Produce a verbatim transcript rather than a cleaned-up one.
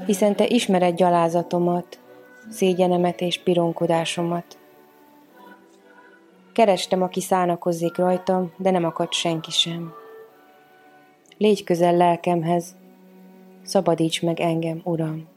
hiszen te ismered gyalázatomat, szégyenemet és pironkodásomat. Kerestem, aki szánakozzék rajtam, de nem akadt senki sem. Légy közel lelkemhez, szabadíts meg engem, Uram!